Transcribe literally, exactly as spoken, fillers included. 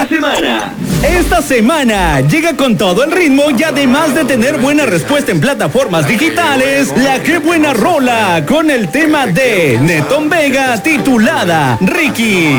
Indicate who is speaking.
Speaker 1: la semana.
Speaker 2: Esta semana llega con todo el ritmo y además de tener buena respuesta en plataformas digitales, la Qué Buena Rola con el tema de Netón Vega titulada Ricky.